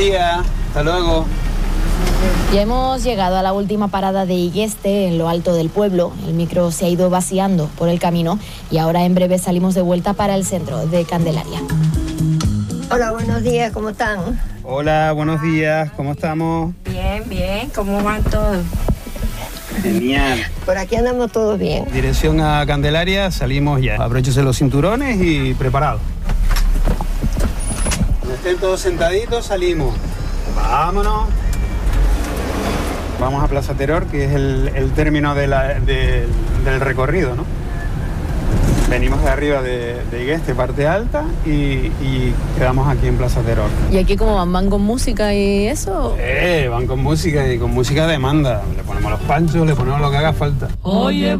día, hasta luego. Ya hemos llegado a la última parada de Igueste, en lo alto del pueblo. El micro se ha ido vaciando por el camino y ahora en breve salimos de vuelta para el centro de Candelaria. Hola, buenos días, ¿cómo están? Hola, buenos días, ¿cómo estamos? Bien, bien, ¿cómo van todos? Genial. Por aquí andamos todos bien. Dirección a Candelaria, salimos ya. Abróchese los cinturones y preparados. Cuando estén todos sentaditos, salimos. Vámonos. Vamos a Plaza Teror, que es el término del recorrido, ¿no? Venimos de arriba de Igueste, parte alta, y quedamos aquí en Plaza Teror. ¿Y aquí cómo van? ¿Van con música y eso? Van con música y con música de demanda. Le ponemos los panchos, le ponemos lo que haga falta. Oye,